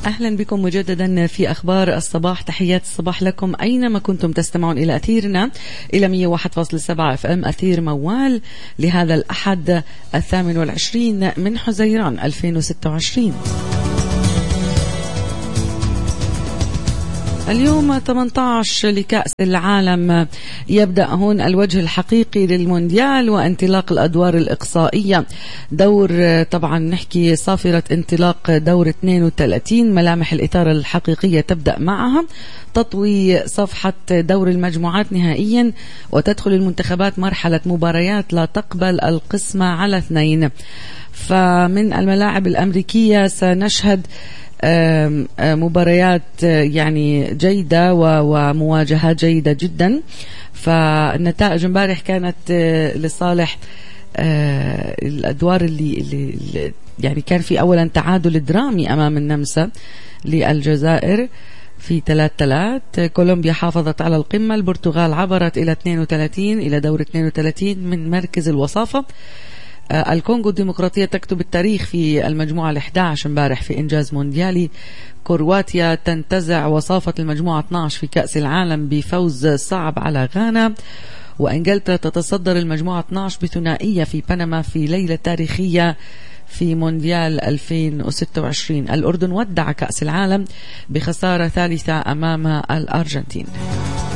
أهلا بكم مجددا في أخبار الصباح. تحيات الصباح لكم أينما كنتم تستمعون إلى أثيرنا إلى 101.7 FM أثير موال لهذا الأحد 28 من حزيران 2026. اليوم 18 لكأس العالم يبدأ هون الوجه الحقيقي للمونديال وانطلاق الأدوار الإقصائية. دور طبعا نحكي صافرة انطلاق دور 32. ملامح الإثارة الحقيقية تبدأ معها تطوي صفحة دور المجموعات نهائيا، وتدخل المنتخبات مرحلة مباريات لا تقبل القسمة على 2. فمن الملاعب الأمريكية سنشهد مباريات يعني جيدة ومواجهات جيدة جدا. فالنتائج امبارح كانت لصالح الأدوار اللي يعني كان في أولا تعادل درامي أمام النمسا للجزائر في 3-3. كولومبيا حافظت على القمة. البرتغال عبرت إلى دور 32 من مركز الوصافة. الكونغو الديمقراطية تكتب التاريخ في المجموعة 11 امبارح في إنجاز مونديالي. كرواتيا تنتزع وصافة المجموعة 12 في كأس العالم بفوز صعب على غانا. وإنجلترا تتصدر المجموعة 12 بثنائية في بنما في ليلة تاريخية في مونديال 2026. الأردن ودع كأس العالم بخسارة ثالثة أمام الأرجنتين.